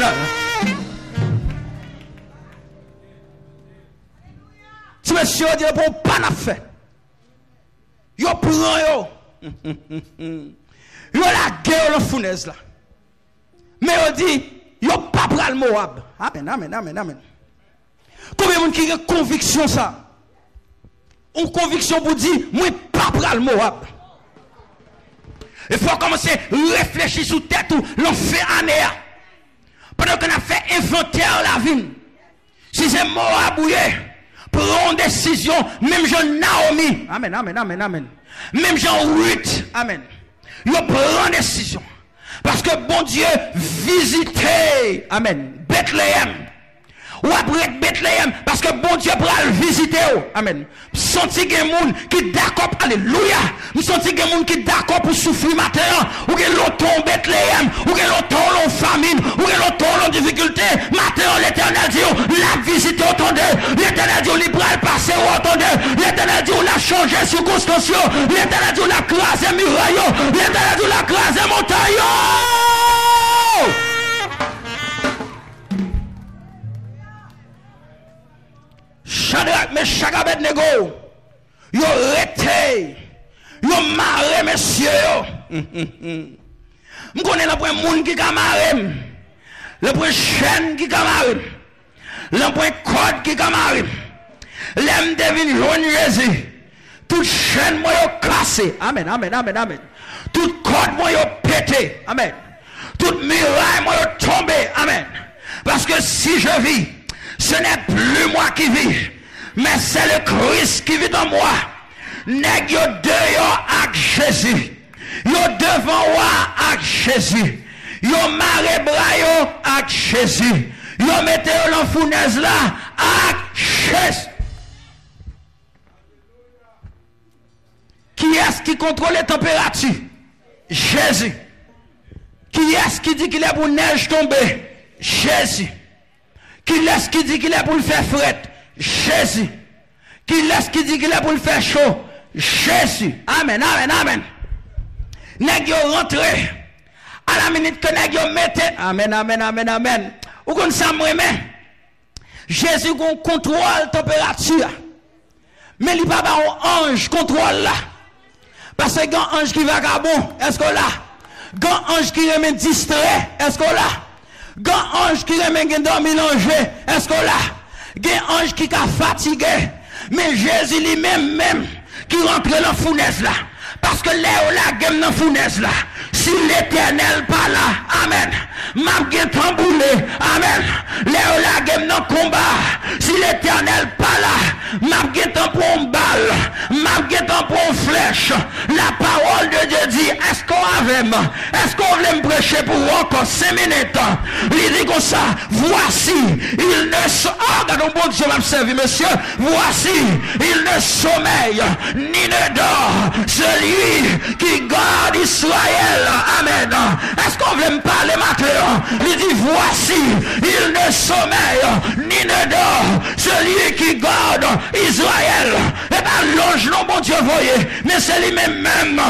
Si monsieur dit pour pas n'a fait. Yo prend yo. Yo la guerre dans fournaise là. Mais on dit yo pas pral Moab. Amen, amen, amen, amen. Combien de monde qui a conviction ça? Une conviction pour dire moi pas pral Moab. Il faut commencer à réfléchir sur tête ou l'enfer année. Pendant qu'on a fait inventaire la vie. Si c'est Moab ou prends une décision, même Jean Naomi. Amen, amen, amen, amen. Même Jean Ruth. Amen. Ils prennent une décision. Parce que bon Dieu visiter. Amen. Bethléem. Ou après Bethléem, parce que bon Dieu pourra le visiter. Amen. Senti qu'il y a des gens qui d'accord, alléluia. Nous senti qu'il y a des gens qui d'accord pour souffrir matin, ou que l'automne Bethléem, ou que l'automne famine, ou que l'automne difficulté. Matin, l'éternel dit, la visite, attendez. L'éternel dit, il pourra le passer, attendez. L'éternel dit, il a changé circonstances. L'éternel dit, il a crasé muraille. L'éternel dit, il a crasé montagne. Shadrach, Meshach, Abednego, yo rete, yo marre, messieurs. Je connais le point monde qui camarade, le point chaîne qui camarade, le point code qui camarade. L'aime devine jaune Jésus. Toute chaîne moi yo cassé. Amen, amen, amen, amen. Toute code moi yo pété. Amen. Toute muraille moi yo tombé. Amen. Parce que si je vis, ce n'est plus moi qui vis, mais c'est le Christ qui vit en moi. Nèg yo dehors avec Jésus. Yo devant moi avec Jésus. Yo marre bras yo avec Jésus. Yo mettez dans fournaise là avec Jésus. Qui est-ce qui contrôle les températures? Jésus. Qui est-ce qui dit qu'il est pour neige tomber? Jésus. Qui est-ce qui dit qu'il est pour le faire fret? Jésus. Qui est-ce qui dit qu'il est pour le faire chaud? Jésus. Amen, amen, amen. Nèg yo rentré à la minute que nèg yo mette. Amen, amen, amen, amen. Ou kon ça m'remet. Jésus gon contrôle température. Mais il pas un ange contrôle là. Parce que un ange qui vagabond, est-ce que là? Un ange qui remet distrait, est-ce que là? Un ange qui remet dormi mélangé, est-ce que là? Un ange qui a fatigué. Mais Jésus lui-même qui rentre dans la fournaise là. Parce que là, la gamme dans la fournaise là. Si l'éternel pas là, amen. M'a gen tamboulé, amen. Là, la gamme dans le combat. Si l'éternel pas là, m'a gen tampon balle. M'a gen tampon flèche. La parole de Dieu dit, est-ce qu'on avait, est-ce qu'on voulait me prêcher pour encore 5 minutes? Il dit comme ça, voici, il ne sommeille, regardons bon Dieu m'a servi, monsieur, voici, il ne sommeille, ni ne dort, celui qui garde Israël, amen. Est-ce qu'on voulait me parler maintenant? Il dit, voici, il ne sommeille, ni ne dort, celui qui garde Israël. Et bien, l'ange, non, bon Dieu, voyez, mais c'est lui-même